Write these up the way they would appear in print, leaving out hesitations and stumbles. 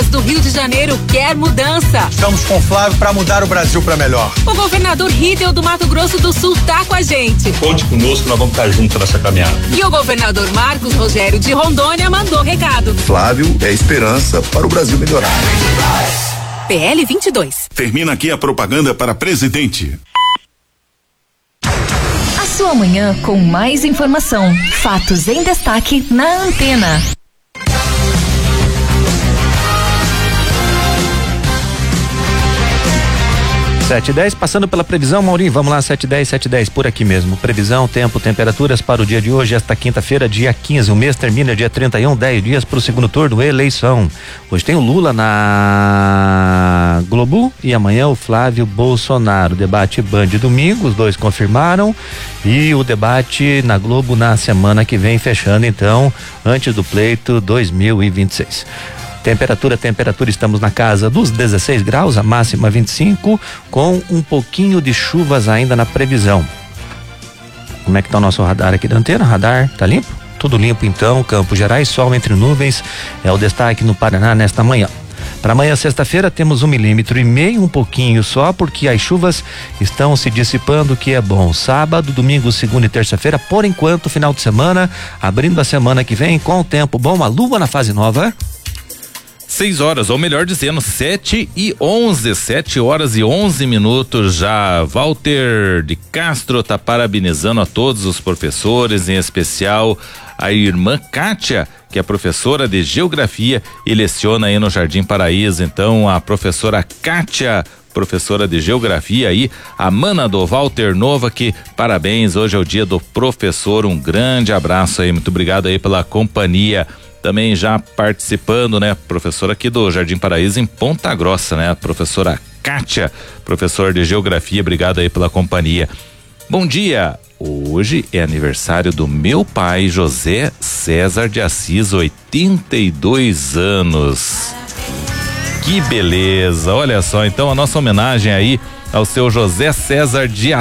Prefeituras do Rio de Janeiro quer mudança. Estamos com o Flávio para mudar o Brasil para melhor. O governador Riedel do Mato Grosso do Sul tá com a gente. Conte conosco, nós vamos estar juntos nessa caminhada. E o governador Marcos Rogério de Rondônia mandou recado. Flávio é esperança para o Brasil melhorar. PL 22. Termina aqui a propaganda para presidente. A sua manhã com mais informação, fatos em destaque na Antena. 7:10, passando pela previsão, Maurinho, vamos lá, 7:10, por aqui mesmo. Previsão, tempo, temperaturas para o dia de hoje, esta quinta-feira, dia 15. O mês termina dia 31, 10 dias para o segundo turno, eleição. Hoje tem o Lula na Globo e amanhã o Flávio Bolsonaro. Debate Band domingo, os dois confirmaram, e o debate na Globo na semana que vem, fechando então, antes do pleito 2026. Temperatura, estamos na casa dos 16 graus, a máxima 25, com um pouquinho de chuvas ainda na previsão. Como é que tá o nosso radar aqui da Antena? Radar tá limpo? Tudo limpo então, Campos Gerais, sol entre nuvens, é o destaque no Paraná nesta manhã. Para amanhã, sexta-feira, temos 1,5 milímetros, um pouquinho só, porque as chuvas estão se dissipando, que é bom. Sábado, domingo, segunda e terça-feira, por enquanto, final de semana, abrindo a semana que vem com o tempo bom, a lua na fase nova. 6 horas, ou melhor dizendo, 7:11, 7 horas e 11 minutos já. Walter de Castro tá parabenizando a todos os professores, em especial a irmã Kátia, que é professora de geografia e leciona aí no Jardim Paraíso. Então, a professora Kátia, professora de geografia aí, a mana do Walter Nova, que parabéns, hoje é o dia do professor, um grande abraço aí, muito obrigado aí pela companhia. Também já participando, né, professora aqui do Jardim Paraíso em Ponta Grossa, né, a professora Kátia, professora de geografia, obrigado aí pela companhia. Bom dia, hoje é aniversário do meu pai, José César de Assis, 82 anos. Que beleza, olha só, então a nossa homenagem aí ao seu José César de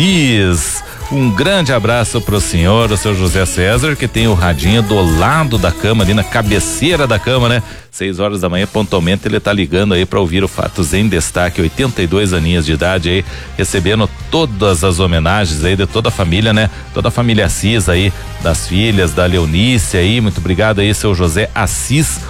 Assis. Um grande abraço pro senhor, o seu José César, que tem o radinho do lado da cama, ali na cabeceira da cama, né? 6 horas da manhã, pontualmente, ele tá ligando aí pra ouvir o Fatos em Destaque, 82 aninhos de idade aí, recebendo todas as homenagens aí de toda a família, né? Toda a família Assis aí, das filhas, da Leonice aí, muito obrigado aí, seu José Assis,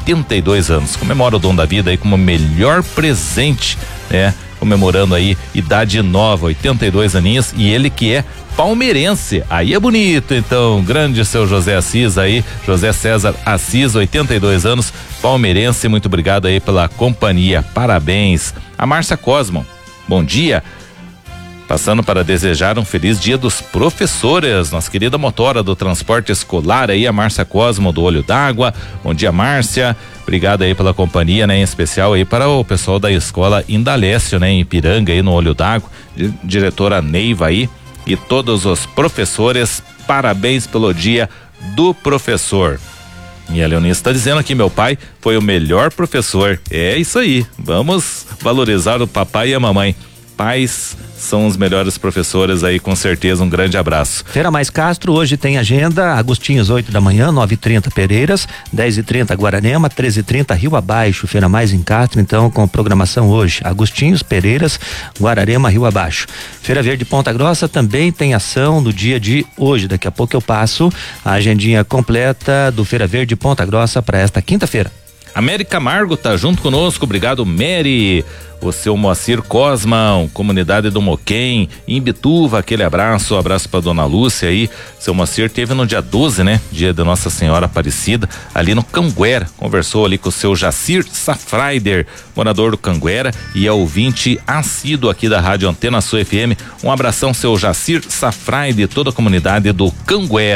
82 anos. Comemora o dom da vida aí como o melhor presente, né? Comemorando aí idade nova, 82 aninhos, e ele que é palmeirense, aí é bonito. Então, grande seu José Assis aí, José César Assis, 82 anos, palmeirense, muito obrigado aí pela companhia, parabéns. A Márcia Cosmo, bom dia, passando para desejar um feliz dia dos professores, nossa querida motora do transporte escolar aí, a Márcia Cosmo do Olho d'Água. Bom dia, Márcia, obrigado aí pela companhia, né, em especial aí para o pessoal da escola Indalécio, né, em Ipiranga aí no Olho d'Água, diretora Neiva aí e todos os professores, parabéns pelo dia do professor. E a Leonice está dizendo aqui, meu pai foi o melhor professor. É isso aí, vamos valorizar o papai e a mamãe. Pais são os melhores professores aí, com certeza, um grande abraço. Feira Mais Castro, hoje tem agenda, Agostinhos 8 da manhã, 9h30 Pereiras, 10h30 Guararema, 13h30 Rio Abaixo, Feira Mais em Castro, então com programação hoje, Agostinhos, Pereiras, Guararema, Rio Abaixo. Feira Verde Ponta Grossa também tem ação no dia de hoje, daqui a pouco eu passo a agendinha completa do Feira Verde Ponta Grossa para esta quinta-feira. América Margo tá junto conosco, obrigado, Mary. O seu Moacir Cosman, comunidade do Moquém, em Bituva, aquele abraço pra dona Lúcia aí. Seu Moacir teve no dia 12, né? Dia da Nossa Senhora Aparecida, ali no Canguera, conversou ali com o seu Jacir Safraider, morador do Canguera e é ouvinte assíduo aqui da Rádio Antena Sul FM. Um abração, seu Jacir Safraider, toda a comunidade do Canguera.